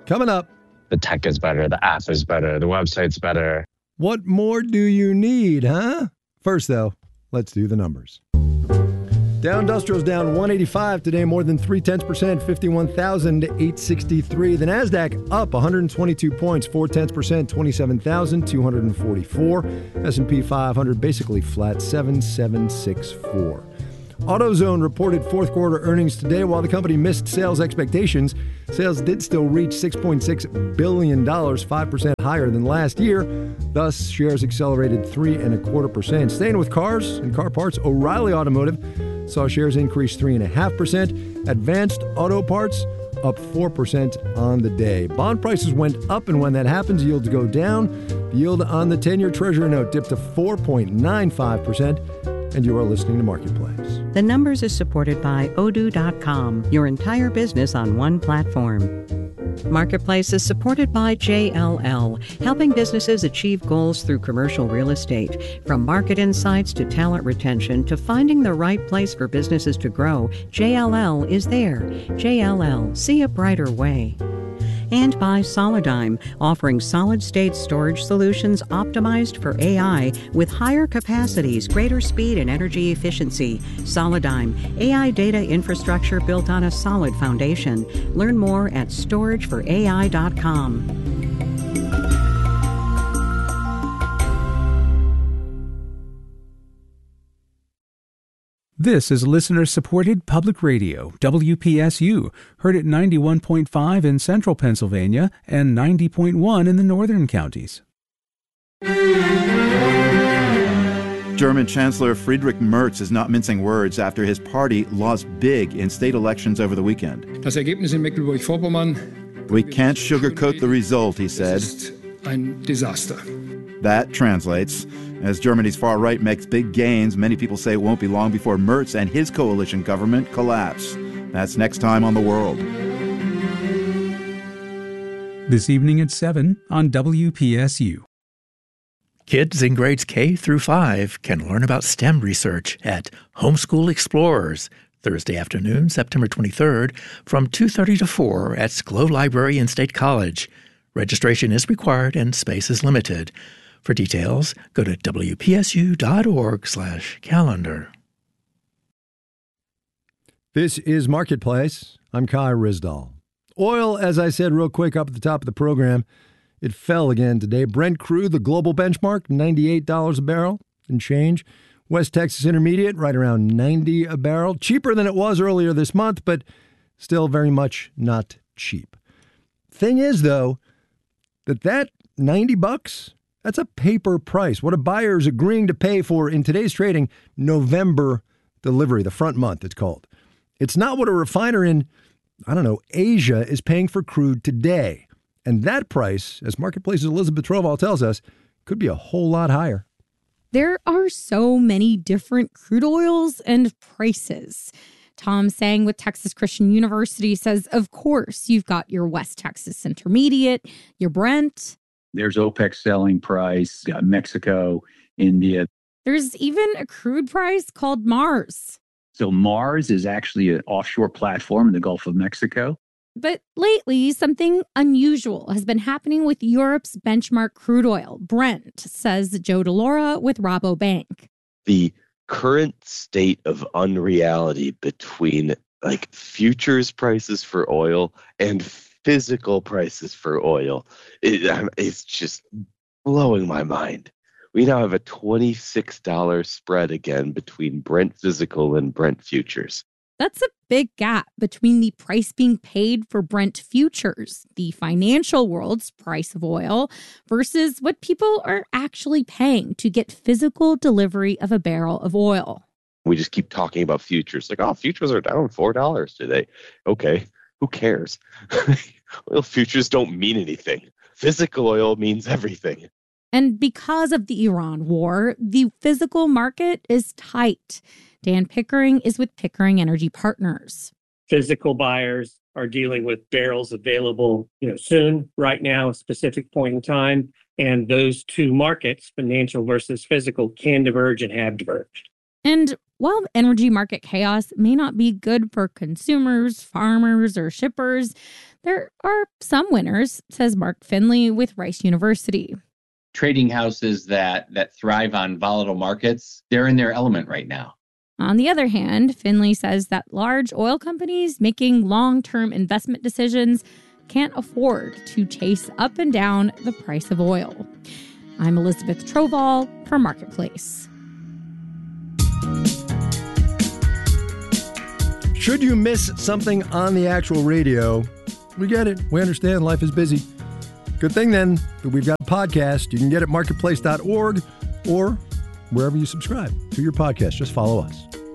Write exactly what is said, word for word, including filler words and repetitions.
Coming up. The tech is better. The app is better. The website's better. What more do you need, huh? First, though, let's do the numbers. Dow Industrial's down one eighty-five today, more than three tenths percent, fifty-one thousand eight hundred sixty-three. The Nasdaq up one hundred twenty-two points, four tenths percent, twenty-seven thousand two hundred forty-four. S and P five hundred basically flat, seven seven six four. AutoZone reported fourth quarter earnings today. While the company missed sales expectations, sales did still reach six point six billion dollars, five percent higher than last year. Thus, shares accelerated three and a quarter percent. Staying with cars and car parts, O'Reilly Automotive saw shares increase three and a half percent. Advanced Auto Parts up four percent on the day. Bond prices went up, and when that happens, yields go down. The yield on the ten-year Treasury note dipped to four point nine five percent. And you are listening to Marketplace. The Numbers is supported by Odoo dot com, your entire business on one platform. Marketplace is supported by J L L, helping businesses achieve goals through commercial real estate. From market insights to talent retention to finding the right place for businesses to grow, J L L is there. J L L, see a brighter way. And by Solidigm, offering solid-state storage solutions optimized for A I with higher capacities, greater speed, and energy efficiency. Solidigm, A I data infrastructure built on a solid foundation. Learn more at storage for A I dot com. This is listener-supported public radio, W P S U, heard at ninety-one point five in central Pennsylvania and ninety point one in the northern counties. German Chancellor Friedrich Merz is not mincing words after his party lost big in state elections over the weekend. Das Ergebnis in Mecklenburg-Vorpommern. We can't sugarcoat the result, he said. Es ist ein Desaster. That translates. As Germany's far right makes big gains, many people say it won't be long before Merz and his coalition government collapse. That's next time on The World. This evening at seven on W P S U. Kids in grades K through five can learn about STEM research at Homeschool Explorers, Thursday afternoon, September twenty-third, from two thirty to four at Sklo Library and State College. Registration is required and space is limited. For details, go to W P S U dot org slash calendar. This is Marketplace. I'm Kai Ryssdal. Oil, as I said real quick up at the top of the program, it fell again today. Brent crude, the global benchmark, ninety-eight dollars a barrel and change. West Texas Intermediate, right around ninety a barrel. Cheaper than it was earlier this month, but still very much not cheap. Thing is, though, that that ninety bucks, that's a paper price. What a buyer is agreeing to pay for, in today's trading, November delivery, the front month it's called. It's not what a refiner in, I don't know, Asia is paying for crude today. And that price, as Marketplace's Elizabeth Troval tells us, could be a whole lot higher. There are so many different crude oils and prices. Tom Sang with Texas Christian University says, of course, you've got your West Texas Intermediate, your Brent. There's OPEC selling price, got Mexico, India. There's even a crude price called Mars. So Mars is actually an offshore platform in the Gulf of Mexico. But lately, something unusual has been happening with Europe's benchmark crude oil, Brent, says Joe DeLaura with Rabobank. The current state of unreality between like futures prices for oil and physical prices for oil, it, um, it's just blowing my mind. We now have a twenty-six dollars spread again between Brent physical and Brent futures. That's a big gap between the price being paid for Brent futures, the financial world's price of oil, versus what people are actually paying to get physical delivery of a barrel of oil. We just keep talking about futures. Like, oh, futures are down four dollars today. Okay, who cares? Oil futures don't mean anything. Physical oil means everything. And because of the Iran war, the physical market is tight. Dan Pickering is with Pickering Energy Partners. Physical buyers are dealing with barrels available, you know, soon, right now, a specific point in time. And those two markets, financial versus physical, can diverge and have diverged. And while energy market chaos may not be good for consumers, farmers, or shippers, There are some winners, says Mark Finley with Rice University. Trading houses that that thrive on volatile markets, they're in their element right now. On the other hand, Finley says that large oil companies making long-term investment decisions can't afford to chase up and down the price of oil. I'm Elizabeth Trovall for Marketplace. Should you miss something on the actual radio, we get it. We understand life is busy. Good thing then that we've got a podcast. You can get it at marketplace dot org or wherever you subscribe to your podcast. Just follow us.